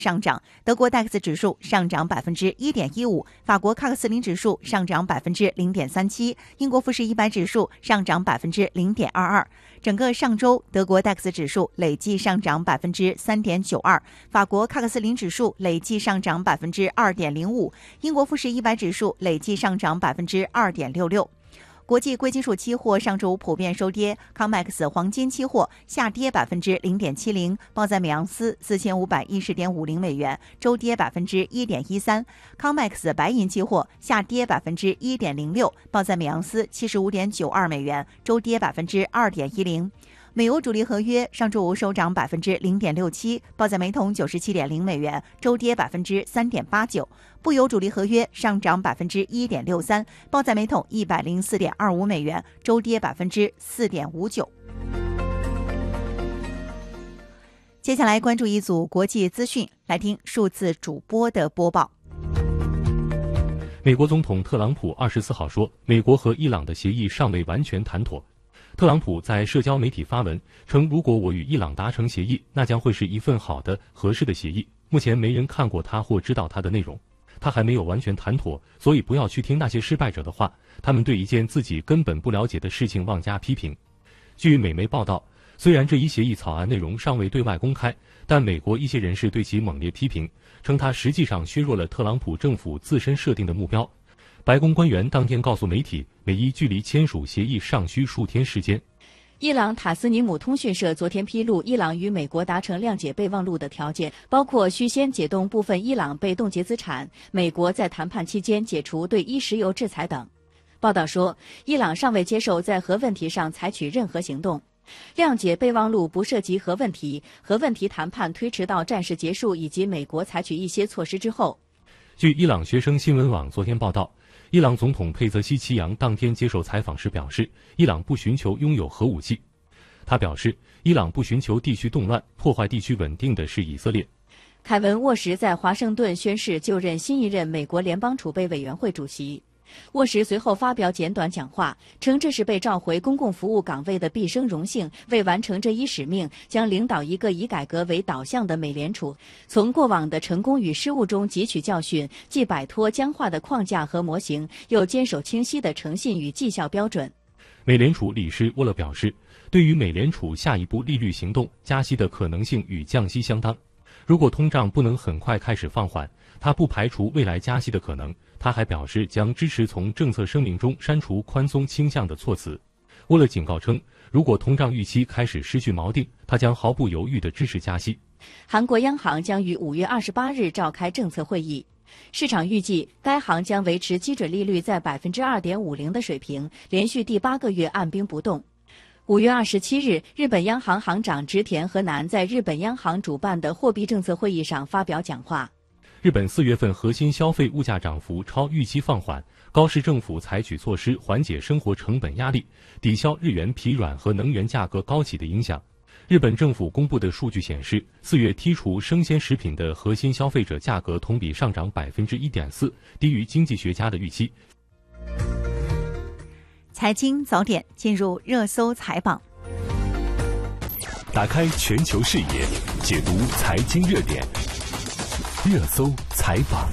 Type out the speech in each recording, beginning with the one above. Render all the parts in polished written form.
上涨，德国DAX 指数上涨1.15%，法国喀克斯林指数上涨0.37%，英国富时100指数上涨0.22%。整个上周，德国DAX 指数累计上涨3.92%，法国喀克斯林指数累计上涨2.05%，英国富时100指数累计上涨2.66%。国际贵金属期货上周普遍收跌，COMEX 黄金期货下跌0.70%，报在每盎司4510.50美元，周跌1.13%；COMEX 白银期货下跌1.06%，报在每盎司75.92美元，周跌2.10%。美欧主力合约上周五收涨0.67%，报在每桶97.0美元，周跌3.89%。布油主力合约上涨1.63%，报在每桶104.25美元，周跌4.59%。接下来关注一组国际资讯，来听数字主播的播报。 美国总统特朗普24号说，美国和伊朗的协议尚未完全谈妥。特朗普在社交媒体发文称，如果我与伊朗达成协议，那将会是一份好的、合适的协议。目前没人看过它或知道它的内容，它还没有完全谈妥，所以不要去听那些失败者的话，他们对一件自己根本不了解的事情妄加批评。据美媒报道，虽然这一协议草案内容尚未对外公开，但美国一些人士对其猛烈批评，称它实际上削弱了特朗普政府自身设定的目标。白宫官员当天告诉媒体，美伊距离签署协议尚需数天时间。 伊朗塔斯尼姆通讯社昨天披露，伊朗与美国达成谅解备忘录的条件，包括需先解冻部分伊朗被冻结资产，美国在谈判期间解除对伊石油制裁等。报道说，伊朗尚未接受在核问题上采取任何行动。谅解备忘录不涉及核问题，核问题谈判推迟到战事结束以及美国采取一些措施之后。 据伊朗学生新闻网昨天报道，伊朗总统佩泽西奇扬当天接受采访时表示，伊朗不寻求拥有核武器。他表示，伊朗不寻求地区动乱，破坏地区稳定的是以色列。 凯文·沃什在华盛顿宣誓就任新一任美国联邦储备委员会主席。沃什随后发表简短讲话，称这是被召回公共服务岗位的毕生荣幸，为完成这一使命，将领导一个以改革为导向的美联储，从过往的成功与失误中汲取教训，既摆脱僵化的框架和模型，又坚守清晰的诚信与绩效标准。 美联储理事沃勒表示，对于美联储下一步利率行动，加息的可能性与降息相当。如果通胀不能很快开始放缓，他不排除未来加息的可能。他还表示将支持从政策声明中删除宽松倾向的措辞。沃勒警告称，如果通胀预期开始失去锚定，他将毫不犹豫地支持加息。 韩国央行将于5月28日召开政策会议，市场预计该行将维持基准利率在 2.50% 的水平，连续第8个月按兵不动。5月27日，日本央行行长植田和男在日本央行主办的货币政策会议上发表讲话。 日本4月份核心消费物价涨幅超预期放缓，高市政府采取措施缓解生活成本压力，抵消日元疲软和能源价格高企的影响。日本政府公布的数据显示，4月剔除生鲜食品的核心消费者价格同比上涨 1.4%， 低于经济学家的预期。 财经早点进入热搜财榜， 打开全球视野，解读财经热点。热搜财榜。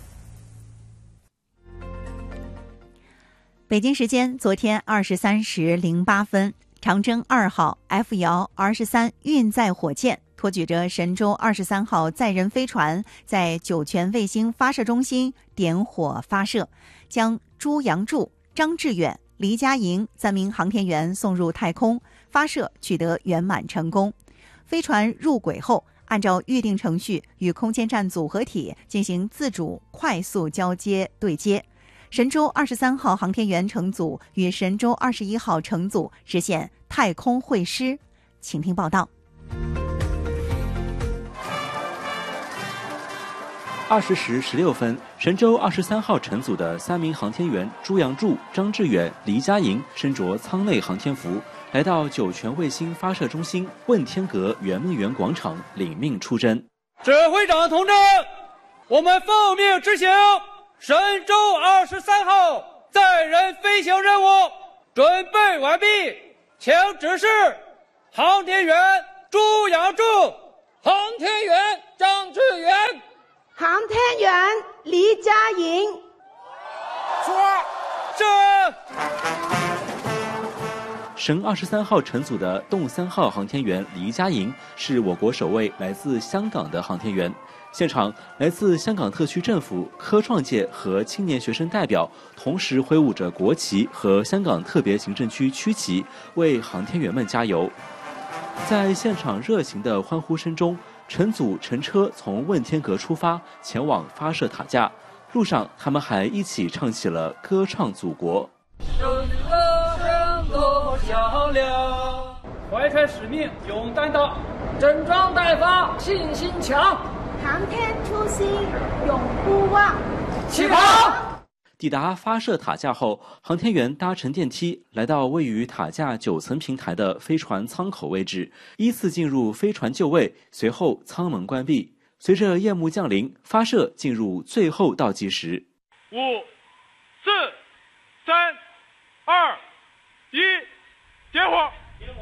北京时间昨天23时08分，长征2号 F-23运载火箭托举着神舟23号载人飞船，在酒泉卫星发射中心点火发射，将朱杨柱、张志远、黎佳莹3名航天员送入太空，发射取得圆满成功。飞船入轨后，按照预定程序与空间站组合体进行自主快速交接对接，神舟23号航天员乘组与神舟21号乘组实现太空会师。请听报道。 20时16分，神舟23号乘组的3名航天员朱杨柱、张志远、黎佳莹身着舱内航天服，来到酒泉卫星发射中心问天阁圆明园广场领命出征。 指挥长同志，我们奉命执行神舟23号载人飞行任务，准备完毕，请指示航天员朱杨柱和航天员张志远， 航天员黎佳莹。 神23号乘组的动3号航天员黎佳莹是我国首位来自香港的航天员。现场，来自香港特区政府、科创界和青年学生代表同时挥舞着国旗和香港特别行政区区旗，为航天员们加油。在现场热情的欢呼声中，乘组乘车从问天阁出发，前往发射塔架。路上，他们还一起唱起了《歌唱祖国》。 响亮，怀揣使命，勇担当，整装待发，信心强， 航天初心，永不忘。 起跑！ 抵达发射塔架后，航天员搭乘电梯来到位于塔架9层平台的飞船舱口位置，依次进入飞船就位，随后舱门关闭。随着夜幕降临，发射进入最后倒计时。 5、4、3、2、1。点火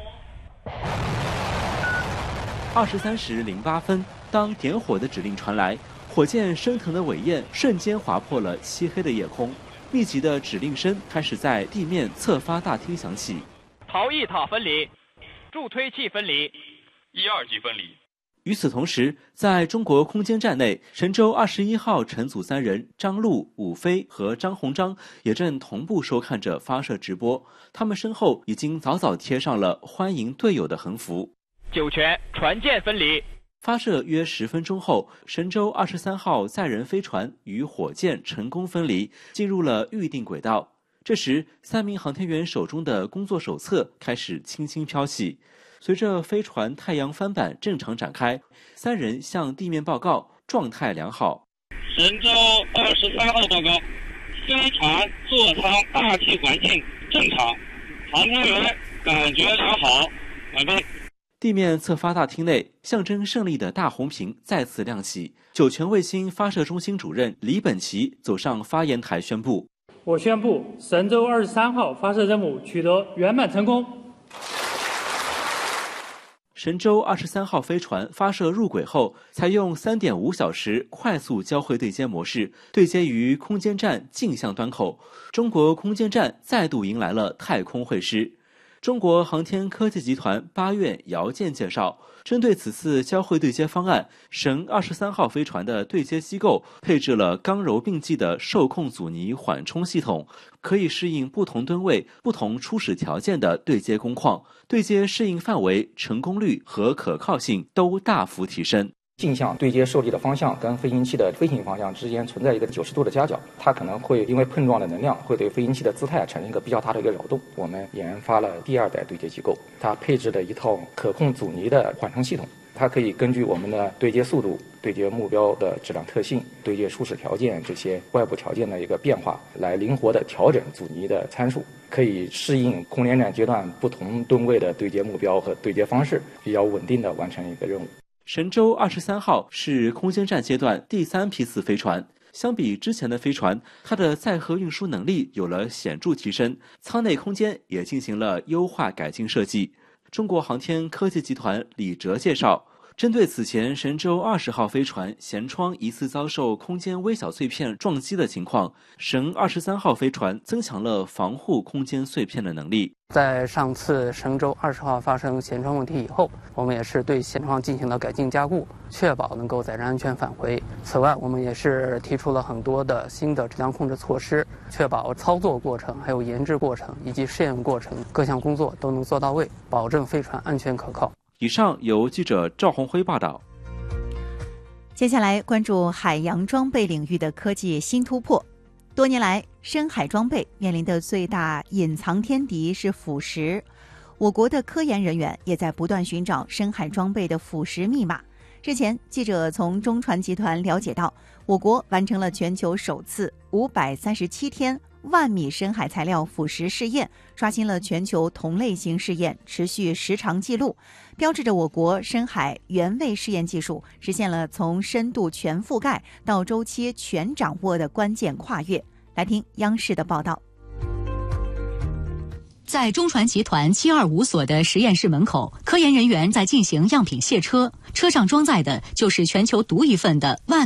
！23时08分，当点火的指令传来，火箭升腾的尾焰瞬间划破了漆黑的夜空，密集的指令声开始在地面侧发大厅响起。 逃逸塔分离，助推器分离 ，1、2级分离。 与此同时，在中国空间站内，神舟21号乘组3人张陆、武飞和张鸿章也正同步收看着发射直播。他们身后已经早早贴上了欢迎队友的横幅。 酒泉船舰分离。 发射约10分钟后，神舟23号载人飞船与火箭成功分离，进入了预定轨道。这时，3名航天员手中的工作手册开始轻轻飘起。随着飞船太阳帆板正常展开，3人向地面报告状态良好。 神舟23号报告，飞船座舱大气环境正常，航天员感觉良好，满分。 地面侧发大厅内，象征胜利的大红屏再次亮起。酒泉卫星发射中心主任李本奇走上发言台宣布： 我宣布，神舟23号发射任务取得圆满成功。 神舟23号飞船发射入轨后，采用3.5小时快速交会对接模式，对接于空间站镜像端口。中国空间站再度迎来了太空会师。中国航天科技集团8院姚健介绍，针对此次交会对接方案，神23号飞船的对接机构配置了刚柔并济的受控阻尼缓冲系统，可以适应不同吨位、不同初始条件的对接工况，对接适应范围、成功率和可靠性都大幅提升。 镜像对接受力的方向跟飞行器的飞行方向之间存在一个90度的夹角，它可能会因为碰撞的能量会对飞行器的姿态产生一个比较大的一个扰动。我们研发了第2代对接机构，它配置了一套可控阻尼的缓冲系统，它可以根据我们的对接速度、对接目标的质量特性、对接初始条件这些外部条件的一个变化，来灵活的调整阻尼的参数，可以适应空间站阶段不同吨位的对接目标和对接方式，比较稳定的完成一个任务。 神舟23号是空间站阶段第3批次飞船，相比之前的飞船，它的载荷运输能力有了显著提升，舱内空间也进行了优化改进设计。中国航天科技集团李哲介绍，针对此前神舟20号飞船舷窗疑似遭受空间微小碎片撞击的情况，神23号飞船增强了防护空间碎片的能力。 在上次神舟20号发生舷窗问题以后，我们也是对舷窗进行了改进加固，确保能够载人安全返回。此外，我们也是提出了很多的新的质量控制措施，确保操作过程、还有研制过程以及试验过程各项工作都能做到位，保证飞船安全可靠。 以上由记者赵红辉报道。 接下来关注海洋装备领域的科技新突破。多年来，深海装备面临的最大隐藏天敌是腐蚀。我国的科研人员也在不断寻找深海装备的腐蚀密码。日前，记者从中船集团了解到，我国完成了全球首次537天10000米深海材料腐蚀试验，刷新了全球同类型试验持续时长记录，标志着我国深海原位试验技术实现了从深度全覆盖到周期全掌握的关键跨越。来听央视的报道。 在在中传集团725所的实验室门口，科研人员在进行样品卸车，车上装载的就是全球独一份的万